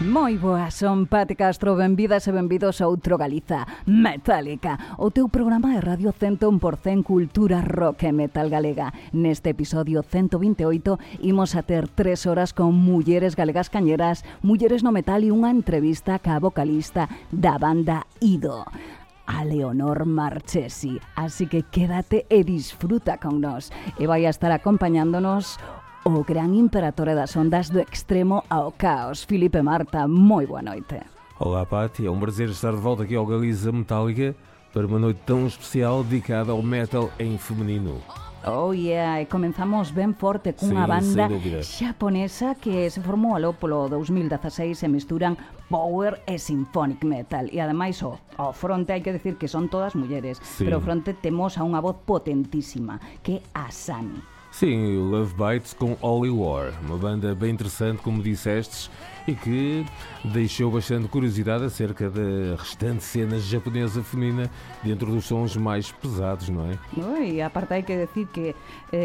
Moi boas, son Pati Castro, benvidas e benvidos a outro Galiza Metálica, o teu programa de radio 100% cultura rock e metal galega. Neste episodio 128 imos a ter 3 horas con mulleres galegas cañeras, mulleres no metal e unha entrevista ca vocalista da banda Ido, a Leonor Marchesi. Así que quédate e disfruta con nós. E vai a estar acompañándonos o gran imperatore das ondas do extremo ao caos, Filipe Marta. Moi boa noite. Olá, Pati, é um prazer estar de volta aqui ao Galiza Metálica para uma noite tão especial dedicada ao metal em feminino. Oh yeah, e comenzamos ben forte cunha banda xaponesa que se formou aló polo 2016 e misturan power e symphonic metal. E ademais ao fronte hai que decir que son todas mulleres, pero ao fronte temos a unha voz potentísima, que é a Sami. Sim, o Love Bites com Holy War, uma banda bem interessante, como dissestes, e que deixou bastante curiosidade acerca da restante cena japonesa feminina dentro dos sons mais pesados, não é? E aparte hai que decir que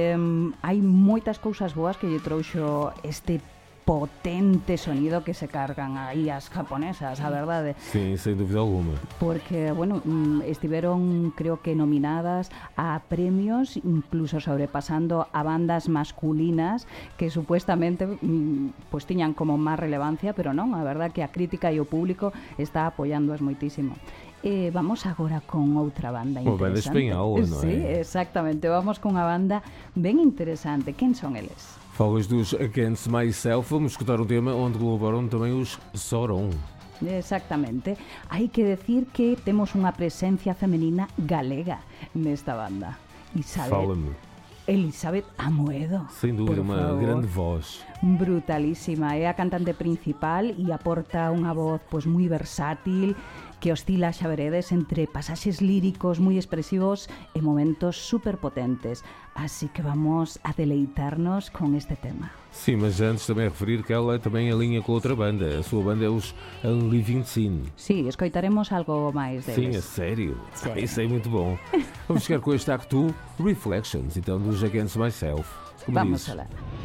hai moitas cousas boas que lle trouxo este potente sonido que se cargan aí as japonesas, a verdade. Sim, sem dúvida alguma. Porque, bueno, estiveron, creo que, nominadas a premios, incluso sobrepasando a bandas masculinas que supuestamente pues tiñan como máis relevancia, pero non, a verdade que a crítica e o público está apoiándoas moitísimo. Vamos agora con outra banda interesante. Unha banda española, non é? Sí, exactamente, vamos con unha banda ben interesante. Quen son eles? Falas dos Against Myself, vamos escutar um tema onde colaboram também os Sauron. Exactamente. Hai que decir que temos unha presencia femenina galega nesta banda. Fala-me. Elizabeth Amoedo. Sem dúvida, uma grande voz. Brutalísima. É a cantante principal e aporta unha voz pois moi versátil, que oscila, xa veredes, entre pasaxes líricos moi expresivos e momentos superpotentes. Así que vamos a deleitarnos con este tema. Sim, mas antes também referir que ela também alinha com outra banda. A sua banda é os Unliving Sin. Sí, escoitaremos algo máis deles. Sim, é sério? Isso é muito bom. Vamos chegar com este Act 2, Reflections, então, dos Against Myself. Vamos lá.